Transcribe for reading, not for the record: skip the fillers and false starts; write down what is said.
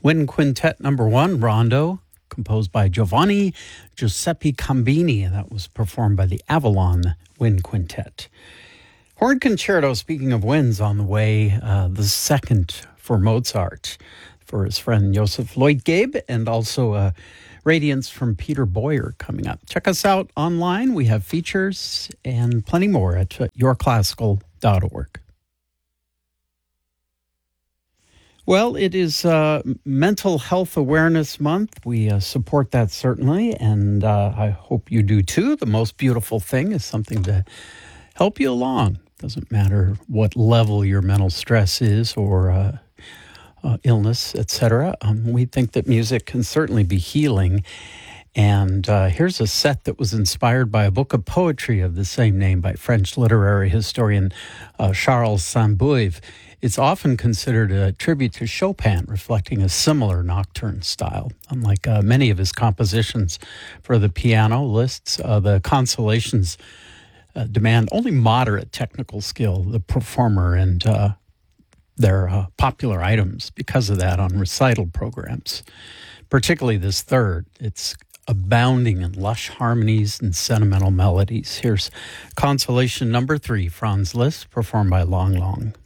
Wind Quintet number 1, Rondo, composed by Giovanni Giuseppe Cambini. That was performed by the Avalon Wind Quintet. Horn Concerto, speaking of winds, on the way, the second for Mozart, for his friend Joseph Lloyd-Gabe, and also Radiance from Peter Boyer coming up. Check us out online. We have features and plenty more at yourclassical.org. Well, it is Mental Health Awareness Month. We support that certainly, and I hope you do too. The most beautiful thing is something to help you along. Doesn't matter what level your mental stress is or illness, etc. We think that music can certainly be healing. And here's a set that was inspired by a book of poetry of the same name by French literary historian Charles Saint-Beuve. It's often considered a tribute to Chopin, reflecting a similar nocturne style. Unlike many of his compositions for the piano lists, the consolations demand only moderate technical skill, the performer, and their popular items because of that on recital programs. Particularly this third, it's abounding in lush harmonies and sentimental melodies. Here's Consolation number 3, Franz Liszt, performed by Lang Lang.